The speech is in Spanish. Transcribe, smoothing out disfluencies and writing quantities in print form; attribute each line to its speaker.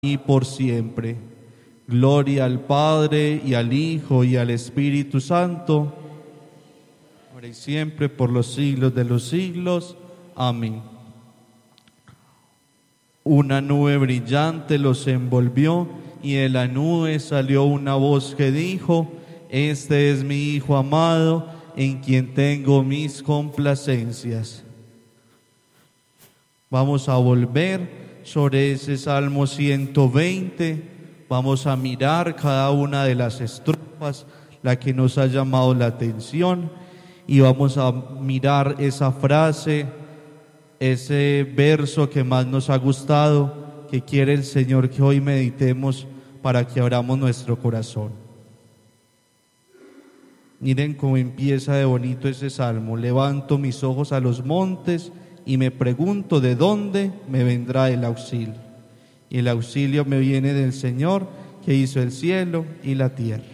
Speaker 1: y por siempre. Gloria al Padre, y al Hijo, y al Espíritu Santo, ahora y siempre, por los siglos de los siglos. Amén. Una nube brillante los envolvió, y de la nube salió una voz que dijo: Este es mi Hijo amado, en quien tengo mis complacencias. Vamos a volver sobre ese Salmo 120, vamos a mirar cada una de las estrofas, la que nos ha llamado la atención, y vamos a mirar esa frase, ese verso que más nos ha gustado, que quiere el Señor que hoy meditemos para que abramos nuestro corazón. Miren cómo empieza de bonito ese salmo: levanto mis ojos a los montes y me pregunto de dónde me vendrá el auxilio. Y el auxilio me viene del Señor, que hizo el cielo y la tierra.